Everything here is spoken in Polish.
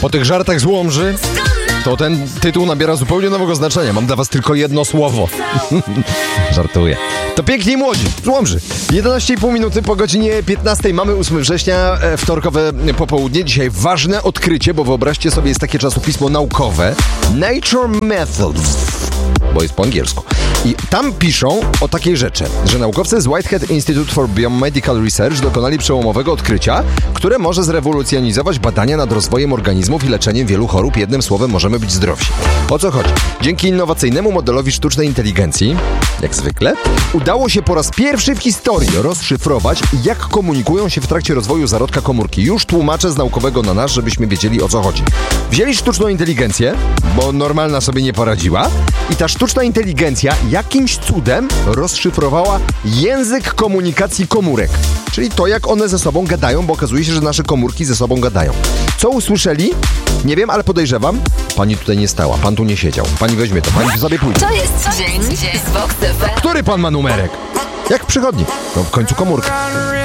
Po tych żartach z Łomży to ten tytuł nabiera zupełnie nowego znaczenia. Mam dla was tylko jedno słowo. Żartuję. To Piękni i Młodzi z Łomży. 11,5 minuty po godzinie 15. Mamy 8 września, wtorkowe popołudnie. Dzisiaj ważne odkrycie, bo wyobraźcie sobie, jest takie czasopismo naukowe Nature Methods, bo jest po angielsku. I tam piszą o takiej rzeczy, że naukowcy z Whitehead Institute for Biomedical Research dokonali przełomowego odkrycia, które może zrewolucjonizować badania nad rozwojem organizmów i leczeniem wielu chorób. Jednym słowem, możemy być zdrowsi. O co chodzi? Dzięki innowacyjnemu modelowi sztucznej inteligencji, jak zwykle, udało się po raz pierwszy w historii rozszyfrować, jak komunikują się w trakcie rozwoju zarodka komórki. Już tłumaczę z naukowego na nasz, żebyśmy wiedzieli, o co chodzi. Wzięli sztuczną inteligencję, bo normalna sobie nie poradziła, i ta sztuczna inteligencja jakimś cudem rozszyfrowała język komunikacji komórek. Czyli to, jak one ze sobą gadają, bo okazuje się, że nasze komórki ze sobą gadają. Co usłyszeli? Nie wiem, ale podejrzewam. Pani tutaj nie stała, pan tu nie siedział. Pani weźmie to, pani sobie pójdzie. To jest dzień z Vox FM. Który pan ma numerek? Jak w przychodni. No w końcu komórka.